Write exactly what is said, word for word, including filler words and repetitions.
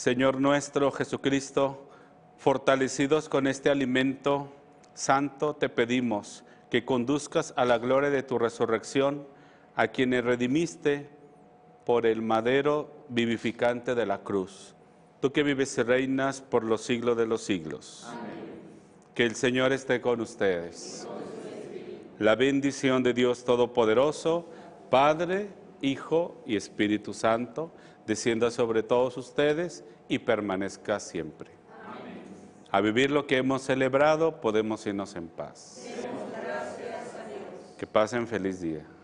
Señor nuestro Jesucristo, fortalecidos con este alimento santo, te pedimos que conduzcas a la gloria de tu resurrección a quienes redimiste por el madero vivificante de la cruz. Tú que vives y reinas por los siglos de los siglos. Amén. Que el Señor esté con ustedes. La bendición de Dios Todopoderoso, Padre, Hijo y Espíritu Santo, descienda sobre todos ustedes y permanezca siempre. Amén. A vivir lo que hemos celebrado, podemos irnos en paz. Demos gracias a Dios. Que pasen feliz día.